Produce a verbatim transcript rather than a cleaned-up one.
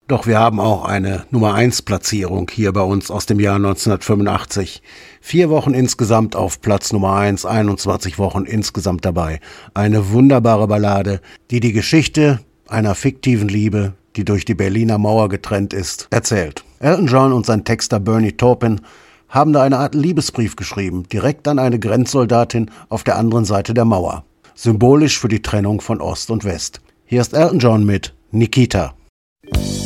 Doch wir haben auch eine Nummer eins Platzierung hier bei uns aus dem Jahr neunzehnhundertfünfundachtzig. Vier Wochen insgesamt auf Platz Nummer eins, einundzwanzig Wochen insgesamt dabei. Eine wunderbare Ballade, die die Geschichte einer fiktiven Liebe, die durch die Berliner Mauer getrennt ist, erzählt. Elton John und sein Texter Bernie Taupin haben da eine Art Liebesbrief geschrieben, direkt an eine Grenzsoldatin auf der anderen Seite der Mauer. Symbolisch für die Trennung von Ost und West. Hier ist Elton John mit Nikita.